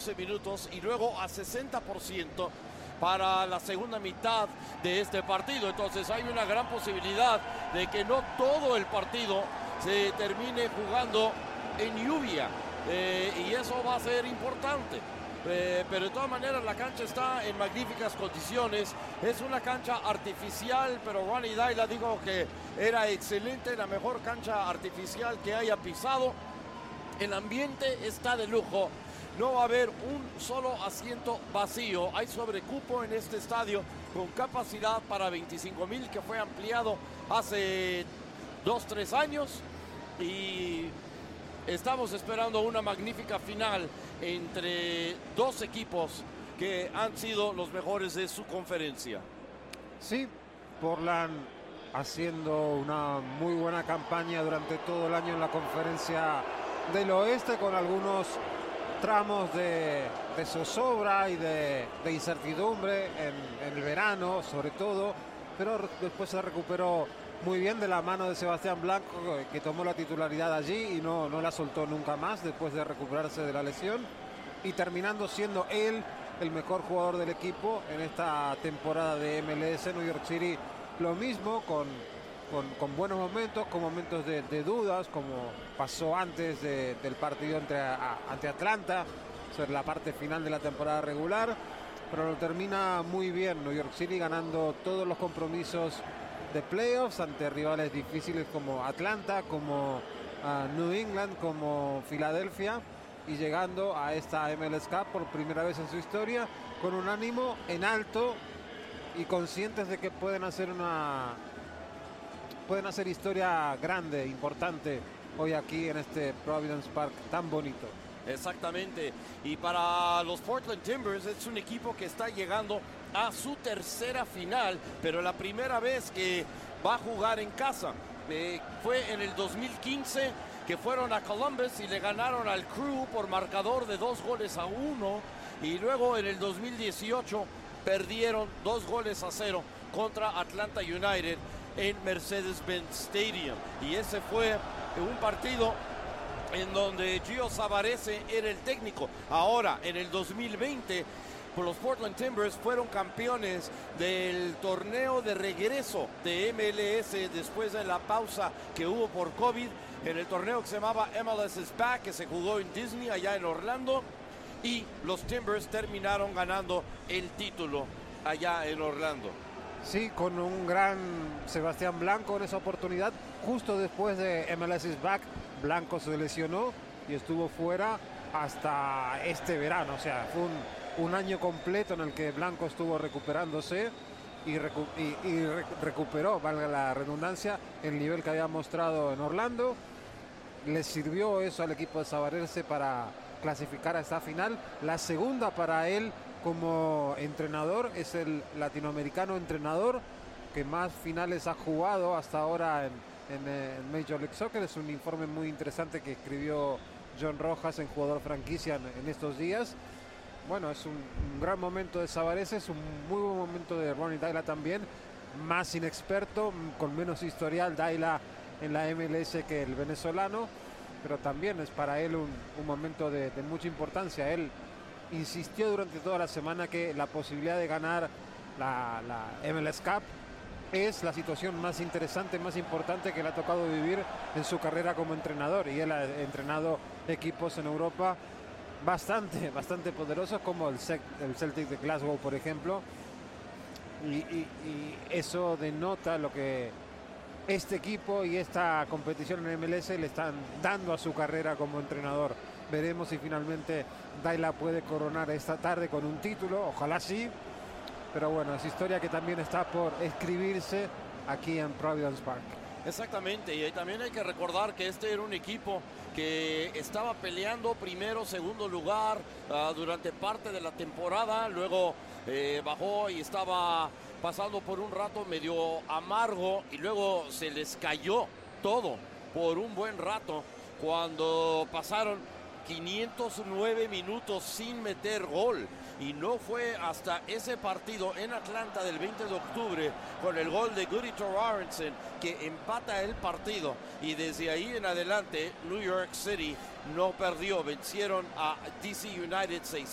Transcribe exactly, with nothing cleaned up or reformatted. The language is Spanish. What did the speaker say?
once minutos y luego a sesenta por ciento para la segunda mitad de este partido. Entonces hay una gran posibilidad de que no todo el partido se termine jugando en lluvia, eh, y eso va a ser importante. Eh, pero de todas maneras la cancha está en magníficas condiciones. Es una cancha artificial, pero Ronnie Deila dijo que era excelente, la mejor cancha artificial que haya pisado. El ambiente está de lujo. No va a haber un solo asiento vacío. Hay sobrecupo en este estadio con capacidad para veinticinco mil, que fue ampliado hace dos, tres años. Y estamos esperando una magnífica final entre dos equipos que han sido los mejores de su conferencia. Sí, Portland haciendo una muy buena campaña durante todo el año en la conferencia del oeste, con algunos tramos de, de zozobra y de, de incertidumbre en, en el verano sobre todo, pero después se recuperó muy bien de la mano de Sebastián Blanco, que tomó la titularidad allí y no, no la soltó nunca más después de recuperarse de la lesión, y terminando siendo él el mejor jugador del equipo en esta temporada de M L S. New York City lo mismo, con, con, con buenos momentos, con momentos de, de dudas, como pasó antes de, del partido entre, a, ante Atlanta, ser la parte final de la temporada regular, pero lo termina muy bien New York City, ganando todos los compromisos de playoffs ante rivales difíciles como Atlanta, como uh, New England, como Filadelfia, y llegando a esta M L S Cup por primera vez en su historia con un ánimo en alto y conscientes de que pueden hacer una pueden hacer historia grande, importante hoy aquí en este Providence Park tan bonito. Exactamente, y para los Portland Timbers es un equipo que está llegando a su tercera final, pero la primera vez que va a jugar en casa. Eh, fue en el dos mil quince que fueron a Columbus y le ganaron al Crew por marcador de dos goles a uno, y luego en el dos mil dieciocho perdieron dos goles a cero contra Atlanta United en Mercedes-Benz Stadium, y ese fue un partido en donde Gio Savarese era el técnico. Ahora, en el dos mil veinte, los Portland Timbers fueron campeones del torneo de regreso de M L S después de la pausa que hubo por COVID, en el torneo que se llamaba M L S is Back, que se jugó en Disney, allá en Orlando, y los Timbers terminaron ganando el título allá en Orlando. Sí, con un gran Sebastián Blanco en esa oportunidad. Justo después de M L S is Back, Blanco se lesionó y estuvo fuera hasta este verano. O sea, fue un, un año completo en el que Blanco estuvo recuperándose y, recu y, y re recuperó, valga la redundancia, el nivel que había mostrado en Orlando. Le sirvió eso al equipo de Savarese para clasificar a esta final, la segunda para él como entrenador. Es el latinoamericano entrenador que más finales ha jugado hasta ahora en, en, en Major League Soccer. Es un informe muy interesante que escribió John Rojas en Jugador Franquicia en, en estos días. Bueno, es un, un gran momento de Savarese, es un muy buen momento de Ronnie Deila también, más inexperto, con menos historial Deila en la M L S que el venezolano, pero también es para él un, un momento de, de mucha importancia. Él insistió durante toda la semana que la posibilidad de ganar la, la M L S Cup es la situación más interesante, más importante que le ha tocado vivir en su carrera como entrenador, y él ha entrenado equipos en Europa bastante, bastante poderosos como el, el Celtic de Glasgow, por ejemplo, y, y, y eso denota lo que este equipo y esta competición en M L S le están dando a su carrera como entrenador. Veremos si finalmente Deila puede coronar esta tarde con un título, ojalá sí, pero bueno, es historia que también está por escribirse aquí en Providence Park. Exactamente, y también hay que recordar que este era un equipo que estaba peleando primero, segundo lugar uh, durante parte de la temporada, luego eh, bajó y estaba pasando por un rato medio amargo, y luego se les cayó todo por un buen rato cuando pasaron quinientos nueve minutos sin meter gol, y no fue hasta ese partido en Atlanta del veinte de octubre con el gol de Guri Thorarinsson que empata el partido, y desde ahí en adelante New York City no perdió. Vencieron a D C United seis